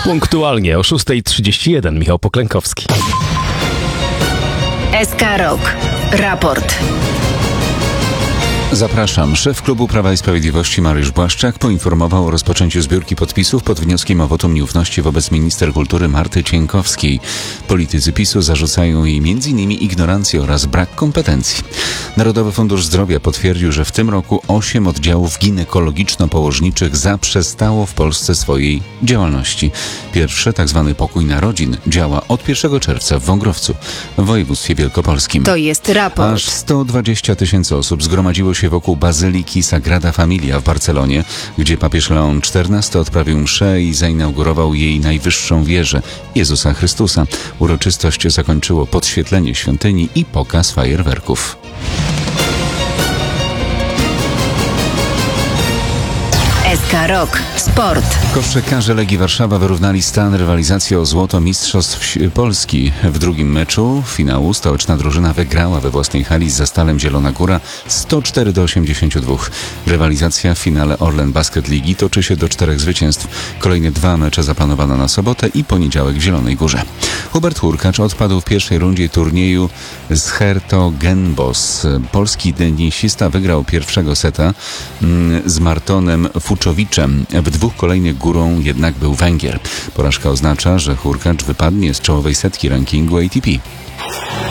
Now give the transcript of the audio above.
Punktualnie o 6:31 Michał Poklękowski. SK Rok. Raport. Zapraszam. Szef klubu Prawa i Sprawiedliwości Mariusz Błaszczak poinformował o rozpoczęciu zbiórki podpisów pod wnioskiem o wotum nieufności wobec minister kultury Marty Cienkowskiej. Politycy PiS-u zarzucają jej m.in. ignorancję oraz brak kompetencji. Narodowy Fundusz Zdrowia potwierdził, że w tym roku 8 oddziałów ginekologiczno-położniczych zaprzestało w Polsce swojej działalności. Pierwszy, tzw. pokój narodzin, działa od 1 czerwca w Wągrowcu, w województwie wielkopolskim. To jest raport. Aż 120 000 osób zgromadziło się wokół Bazyliki Sagrada Familia w Barcelonie, gdzie papież Leon XIV odprawił mszę i zainaugurował jej najwyższą wieżę, Jezusa Chrystusa. Uroczystość zakończyło podświetlenie świątyni i pokaz fajerwerków. SK Rok. Sport. Koszykarze Legii Warszawa wyrównali stan rywalizacji o złoto Mistrzostw Polski. W drugim meczu finału stołeczna drużyna wygrała we własnej hali z Zastalem Zielona Góra 104-82. Rywalizacja w finale Orlen Basket Ligi toczy się do 4 zwycięstw. Kolejne 2 mecze zaplanowano na sobotę i poniedziałek w Zielonej Górze. Hubert Hurkacz odpadł w pierwszej rundzie turnieju z Hertogenbosch. Polski tenisista wygrał pierwszego seta z Martonem Fuczowiczem. W 2 kolejnych górą jednak był Węgier. Porażka oznacza, że Hurkacz wypadnie z czołowej setki rankingu ATP.